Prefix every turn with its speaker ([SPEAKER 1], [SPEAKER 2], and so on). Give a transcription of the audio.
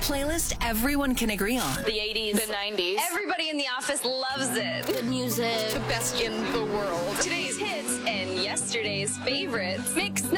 [SPEAKER 1] playlist everyone can agree on.
[SPEAKER 2] The 80s.
[SPEAKER 3] The 90s.
[SPEAKER 2] Everybody in the office loves it.
[SPEAKER 3] The music.
[SPEAKER 2] The best in the world. Today's hits and yesterday's favorites. Mix